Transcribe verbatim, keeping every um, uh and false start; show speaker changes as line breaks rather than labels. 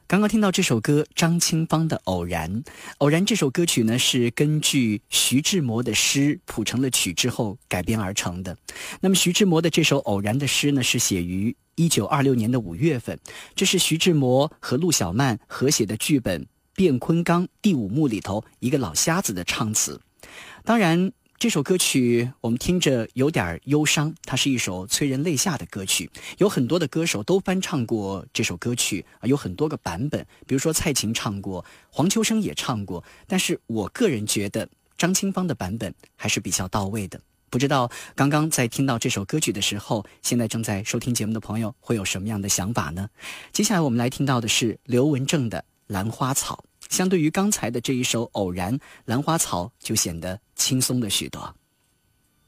刚刚听到这首歌张清芳的《偶然》，《偶然》这首歌曲呢是根据徐志摩的诗谱成了曲之后改编而成的。那么徐志摩的这首《偶然》的诗呢是写于一九二六年的五月份，这是徐志摩和陆小曼合写的剧本《卞昆冈第五幕》里头一个老瞎子的唱词。当然这首歌曲我们听着有点忧伤，它是一首催人泪下的歌曲，有很多的歌手都翻唱过这首歌曲，有很多个版本，比如说蔡琴唱过，黄秋生也唱过，但是我个人觉得张清芳的版本还是比较到位的。不知道刚刚在听到这首歌曲的时候，现在正在收听节目的朋友会有什么样的想法呢？接下来我们来听到的是刘文正的《兰花草》，相对于刚才的这一首《偶然》，兰花草就显得轻松了许多。